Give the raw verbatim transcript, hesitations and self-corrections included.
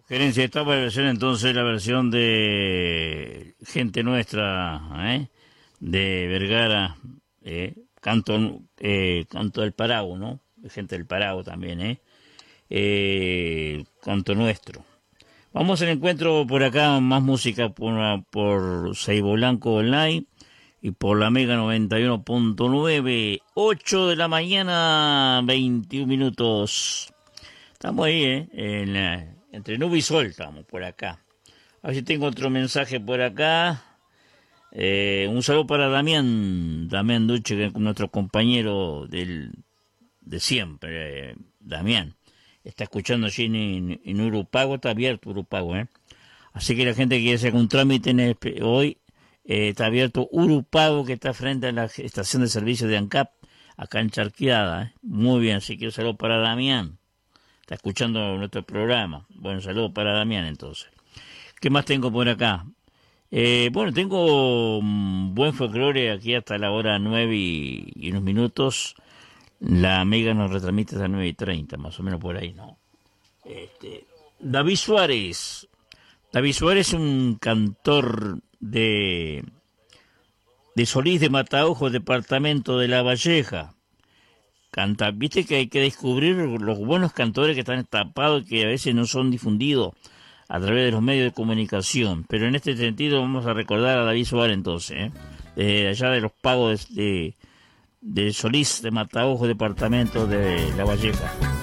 Gerencia, esta versión entonces la versión de Gente Nuestra, ¿eh? De Vergara, eh, canto, eh, canto del Paraguay, ¿no? Gente del Paraguay también, ¿eh? eh canto nuestro. Vamos al encuentro por acá, más música por, por Seibo Blanco Online y por la Mega noventa y uno punto nueve, ocho de la mañana, veintiún minutos. Estamos ahí, ¿eh? En la, entre nube y sol estamos por acá. A ver si tengo otro mensaje por acá. Eh, un saludo para Damián, Damián Duche, que es nuestro compañero del, de siempre, eh, Damián. Está escuchando allí en, en Urupago, está abierto Urupago, ¿eh? Así que la gente que quiere hacer un trámite en el, hoy, eh, está abierto Urupago, que está frente a la estación de servicio de ANCAP, acá en Charqueada, ¿eh? Muy bien, así que un saludo para Damián. Está escuchando nuestro programa. Bueno, saludo para Damián entonces. ¿Qué más tengo por acá? Eh, bueno, tengo um, buen folclore aquí hasta la hora nueve y, y unos minutos. La Mega nos retransmite hasta nueve y treinta, más o menos por ahí, ¿no? Este, David Suárez. David Suárez es un cantor de, de Solís de Mataojo, departamento de La Valleja. Canta, viste que hay que descubrir los buenos cantores que están tapados y que a veces no son difundidos a través de los medios de comunicación. Pero en este sentido vamos a recordar a David Suárez entonces, ¿eh? De allá de los pagos de, de, de Solís de Mataojo, departamento de La Valleja.